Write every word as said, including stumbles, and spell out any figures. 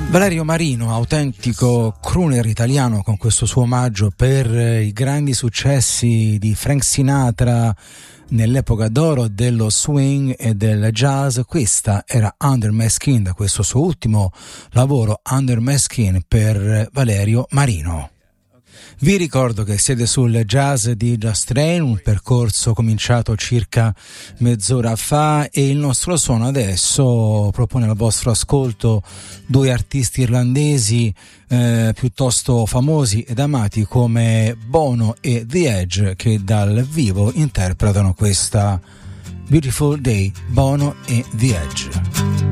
Valerio Marino, autentico crooner italiano, con questo suo omaggio per i grandi successi di Frank Sinatra nell'epoca d'oro dello swing e del jazz. Questa era Under My Skin, da questo suo ultimo lavoro Under My Skin, per Valerio Marino. Vi ricordo che siete sul Jazz di Just Train, un percorso cominciato circa mezz'ora fa, e il nostro suono adesso propone al vostro ascolto due artisti irlandesi eh, piuttosto famosi ed amati come Bono e The Edge, che dal vivo interpretano questa Beautiful Day, Bono e The Edge.